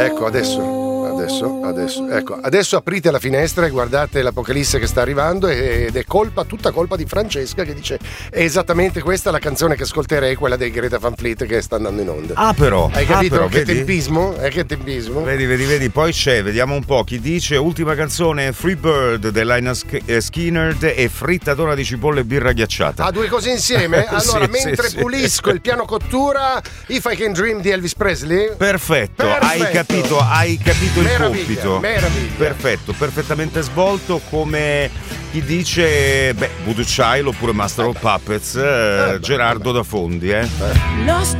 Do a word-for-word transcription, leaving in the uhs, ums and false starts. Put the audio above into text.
Ecco, adesso. Adesso, adesso, ecco, adesso aprite la finestra e guardate l'Apocalisse che sta arrivando ed è colpa, tutta colpa di Francesca che dice è esattamente questa la canzone che ascolterei, quella dei Greta Van Fleet che sta andando in onda. Ah però, hai capito? Ah, però, che vedi? tempismo? Eh, che tempismo? Vedi, vedi, vedi, poi c'è, vediamo un po' chi dice ultima canzone Free Bird dell'Ina Skinner e frittatura di cipolle e birra ghiacciata. Ah, due cose insieme? Allora, sì, mentre sì, pulisco sì. il piano cottura, If I Can Dream di Elvis Presley. Perfetto, Perfetto. hai capito, hai capito il Meraviglia, compito. meraviglia. Perfetto, perfettamente svolto, come chi dice beh, Voodoo Child oppure Master of Puppets, eh, eh, Gerardo beh. da Fondi, eh. Lost